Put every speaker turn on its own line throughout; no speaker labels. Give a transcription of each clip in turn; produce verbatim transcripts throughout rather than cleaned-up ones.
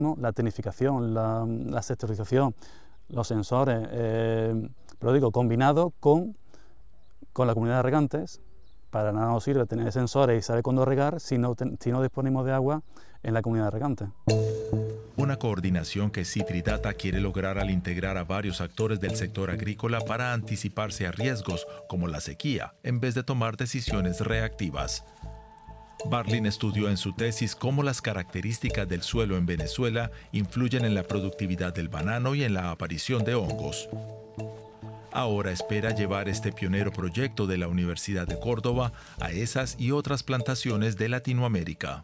¿no? La tecnificación, la, la sectorización, los sensores, eh, pero digo, combinado con, con la comunidad de regantes. Para nada nos sirve tener sensores y saber cuándo regar si no, si no disponemos de agua en la comunidad de regantes.
Una coordinación que Citridata quiere lograr al integrar a varios actores del sector agrícola para anticiparse a riesgos como la sequía, en vez de tomar decisiones reactivas. Barlin estudió en su tesis cómo las características del suelo en Venezuela influyen en la productividad del banano y en la aparición de hongos. Ahora espera llevar este pionero proyecto de la Universidad de Córdoba a esas y otras plantaciones de Latinoamérica.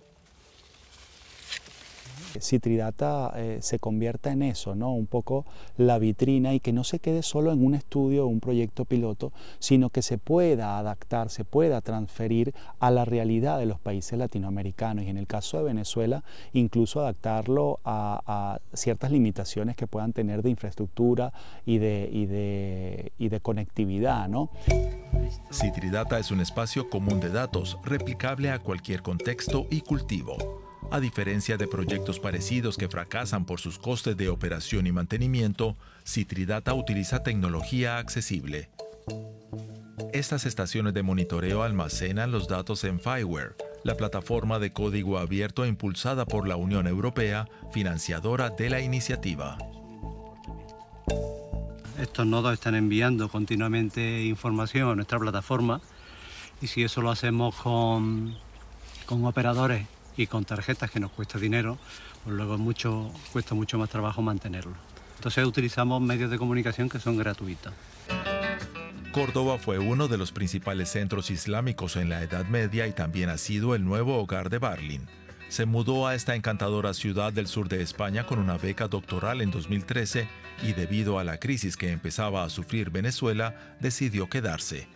Citridata eh, se convierta en eso, ¿no? Un poco la vitrina, y que no se quede solo en un estudio o un proyecto piloto, sino que se pueda adaptar, se pueda transferir a la realidad de los países latinoamericanos, y en el caso de Venezuela incluso adaptarlo a, a ciertas limitaciones que puedan tener de infraestructura y de, y de, y de conectividad, ¿no?
Citridata es un espacio común de datos, replicable a cualquier contexto y cultivo. A diferencia de proyectos parecidos que fracasan por sus costes de operación y mantenimiento, Citridata utiliza tecnología accesible. Estas estaciones de monitoreo almacenan los datos en Fireware, la plataforma de código abierto impulsada por la Unión Europea, financiadora de la iniciativa.
Estos nodos están enviando continuamente información a nuestra plataforma, y si eso lo hacemos con, con operadores y con tarjetas, que nos cuesta dinero, pues luego mucho, cuesta mucho más trabajo mantenerlo. Entonces utilizamos medios de comunicación que son gratuitos.
Córdoba fue uno de los principales centros islámicos en la Edad Media y también ha sido el nuevo hogar de Barlin. Se mudó a esta encantadora ciudad del sur de España con una beca doctoral en dos mil trece y debido a la crisis que empezaba a sufrir Venezuela, decidió quedarse.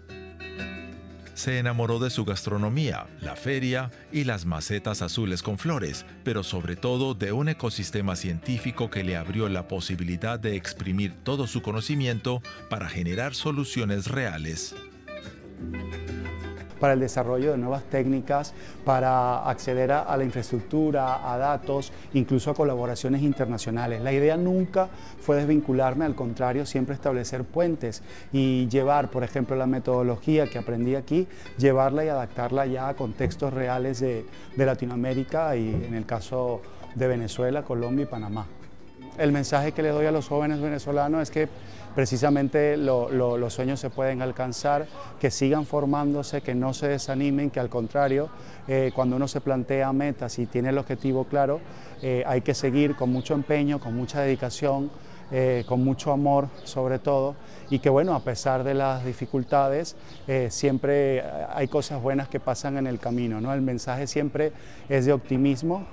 Se enamoró de su gastronomía, la feria y las macetas azules con flores, pero sobre todo de un ecosistema científico que le abrió la posibilidad de exprimir todo su conocimiento para generar soluciones reales.
Para el desarrollo de nuevas técnicas, para acceder a, a la infraestructura, a datos, incluso a colaboraciones internacionales. La idea nunca fue desvincularme, al contrario, siempre establecer puentes y llevar, por ejemplo, la metodología que aprendí aquí, llevarla y adaptarla ya a contextos reales de, de Latinoamérica y en el caso de Venezuela, Colombia y Panamá. El mensaje que le doy a los jóvenes venezolanos es que precisamente lo, lo, los sueños se pueden alcanzar, que sigan formándose, que no se desanimen, que al contrario, eh, cuando uno se plantea metas y tiene el objetivo claro, eh, hay que seguir con mucho empeño, con mucha dedicación, eh, con mucho amor sobre todo, y que bueno, a pesar de las dificultades, eh, siempre hay cosas buenas que pasan en el camino, ¿no? El mensaje siempre es de optimismo.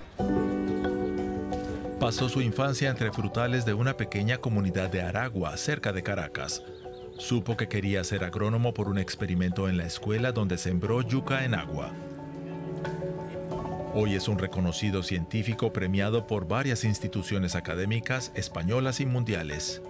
Pasó su infancia entre frutales de una pequeña comunidad de Aragua, cerca de Caracas. Supo que quería ser agrónomo por un experimento en la escuela donde sembró yuca en agua. Hoy es un reconocido científico premiado por varias instituciones académicas españolas y mundiales.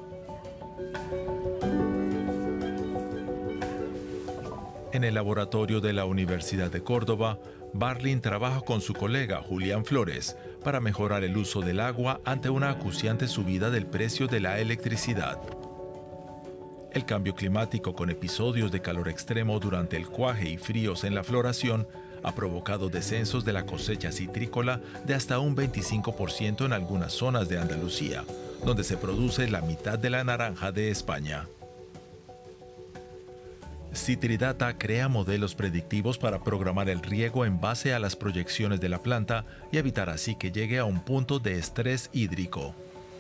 En el laboratorio de la Universidad de Córdoba, Barlin trabaja con su colega Julián Flores para mejorar el uso del agua ante una acuciante subida del precio de la electricidad. El cambio climático, con episodios de calor extremo durante el cuaje y fríos en la floración, ha provocado descensos de la cosecha citrícola de hasta un veinticinco por ciento en algunas zonas de Andalucía, donde se produce la mitad de la naranja de España. Citridata crea modelos predictivos para programar el riego en base a las proyecciones de la planta y evitar así que llegue a un punto de estrés hídrico.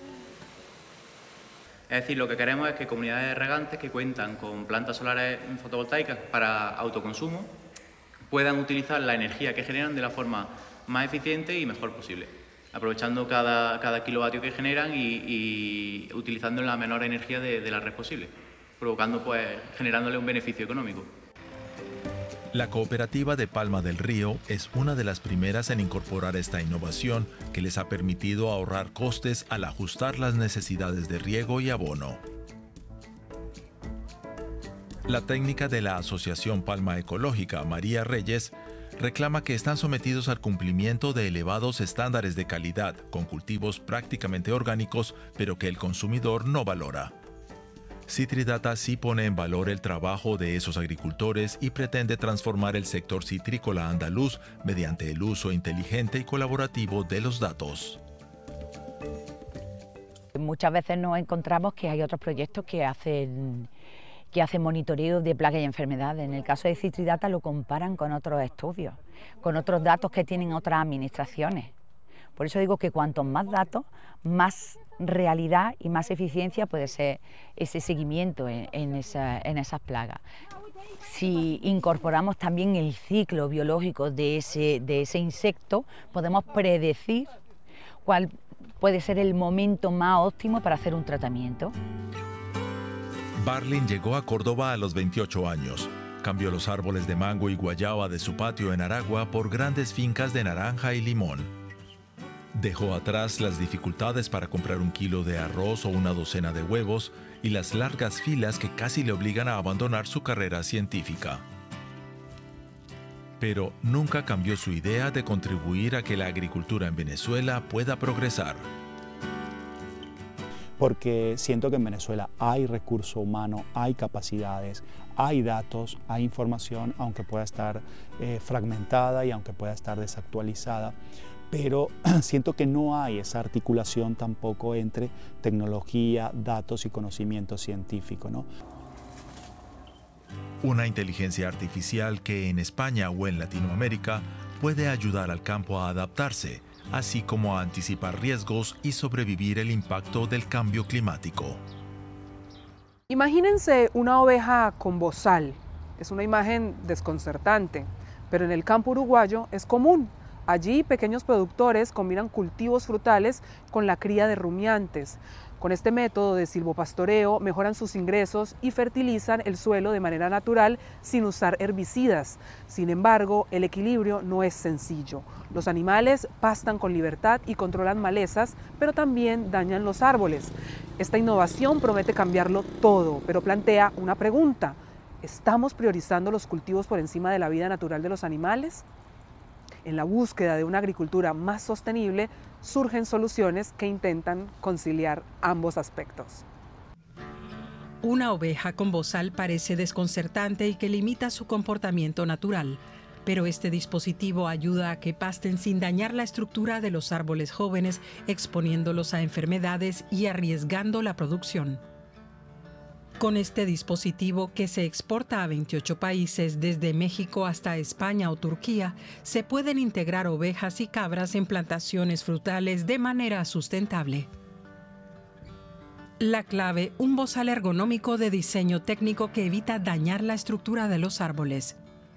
Es decir, lo que queremos es que comunidades de regantes que cuentan con plantas solares fotovoltaicas para autoconsumo puedan utilizar la energía que generan de la forma más eficiente y mejor posible, aprovechando cada, cada kilovatio que generan y, y utilizando la menor energía de, de la red posible, provocando, pues, generándole un beneficio económico.
La cooperativa de Palma del Río es una de las primeras en incorporar esta innovación que les ha permitido ahorrar costes al ajustar las necesidades de riego y abono. La técnica de la Asociación Palma Ecológica María Reyes reclama que están sometidos al cumplimiento de elevados estándares de calidad, con cultivos prácticamente orgánicos, pero que el consumidor no valora. Citridata sí pone en valor el trabajo de esos agricultores y pretende transformar el sector citrícola andaluz mediante el uso inteligente y colaborativo de los datos.
Muchas veces nos encontramos que hay otros proyectos que hacen, que hacen monitoreo de plagas y enfermedades. En el caso de Citridata lo comparan con otros estudios, con otros datos que tienen otras administraciones. Por eso digo que cuantos más datos, más realidad y más eficiencia puede ser ese seguimiento en, en, esa, en esas plagas. Si incorporamos también el ciclo biológico de ese, de ese insecto, podemos predecir cuál puede ser el momento más óptimo para hacer un tratamiento.
Barlin llegó a Córdoba a los veintiocho años. Cambió los árboles de mango y guayaba de su patio en Aragua por grandes fincas de naranja y limón. Dejó atrás las dificultades para comprar un kilo de arroz o una docena de huevos y las largas filas que casi le obligan a abandonar su carrera científica. Pero nunca cambió su idea de contribuir a que la agricultura en Venezuela pueda progresar.
Porque siento que en Venezuela hay recurso humano, hay capacidades, hay datos, hay información, aunque pueda estar eh, fragmentada y aunque pueda estar desactualizada, pero siento que no hay esa articulación tampoco entre tecnología, datos y conocimiento científico, ¿no?
Una inteligencia artificial que en España o en Latinoamérica puede ayudar al campo a adaptarse, así como a anticipar riesgos y sobrevivir el impacto del cambio climático.
Imagínense una oveja con bozal. Es una imagen desconcertante, pero en el campo uruguayo es común. Allí pequeños productores combinan cultivos frutales con la cría de rumiantes. Con este método de silvopastoreo mejoran sus ingresos y fertilizan el suelo de manera natural sin usar herbicidas. Sin embargo, el equilibrio no es sencillo. Los animales pastan con libertad y controlan malezas, pero también dañan los árboles. Esta innovación promete cambiarlo todo, pero plantea una pregunta. ¿Estamos priorizando los cultivos por encima de la vida natural de los animales? En la búsqueda de una agricultura más sostenible, surgen soluciones que intentan conciliar ambos aspectos.
Una oveja con bozal parece desconcertante y que limita su comportamiento natural, pero este dispositivo ayuda a que pasten sin dañar la estructura de los árboles jóvenes, exponiéndolos a enfermedades y arriesgando la producción. Con este dispositivo, que se exporta a veintiocho países, desde México hasta España o Turquía, se pueden integrar ovejas y cabras en plantaciones frutales de manera sustentable. La clave, un bozal ergonómico de diseño técnico que evita dañar la estructura de los árboles.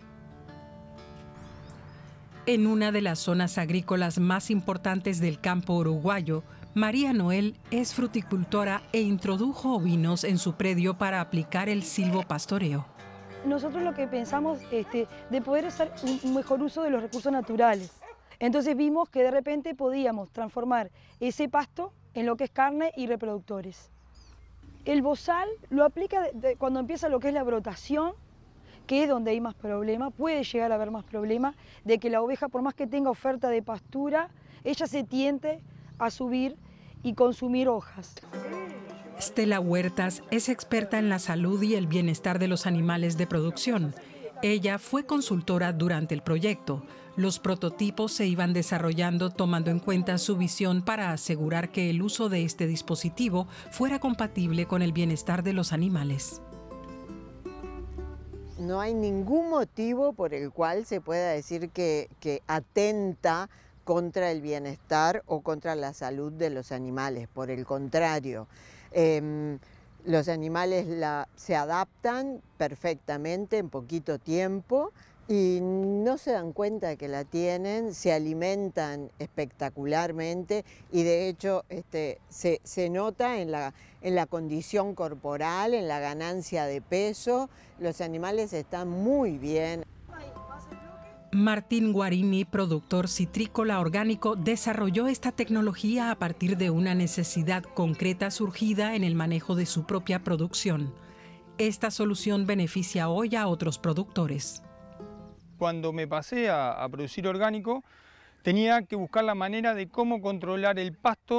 En una de las zonas agrícolas más importantes del campo uruguayo, María Noel es fruticultora e introdujo ovinos en su predio para aplicar el silvopastoreo.
Nosotros lo que pensamos este, de poder hacer un mejor uso de los recursos naturales. Entonces vimos que de repente podíamos transformar ese pasto en lo que es carne y reproductores. El bozal lo aplica de, de, cuando empieza lo que es la brotación, que es donde hay más problemas, puede llegar a haber más problemas, de que la oveja, por más que tenga oferta de pastura, ella se tiente a subir y consumir hojas.
Stella Huertas es experta en la salud y el bienestar de los animales de producción. Ella fue consultora durante el proyecto. Los prototipos se iban desarrollando tomando en cuenta su visión para asegurar que el uso de este dispositivo fuera compatible con el bienestar de los animales.
No hay ningún motivo por el cual se pueda decir que, que atenta contra el bienestar o contra la salud de los animales. Por el contrario, eh, los animales la, se adaptan perfectamente en poquito tiempo y no se dan cuenta de que la tienen, se alimentan espectacularmente y de hecho este, se, se nota en la, en la condición corporal, en la ganancia de peso. Los animales están muy bien.
Martín Guarini, productor citrícola orgánico, desarrolló esta tecnología a partir de una necesidad concreta surgida en el manejo de su propia producción. Esta solución beneficia hoy a otros productores.
cuando me pasé a, a producir orgánico, tenía que buscar la manera de cómo controlar el pasto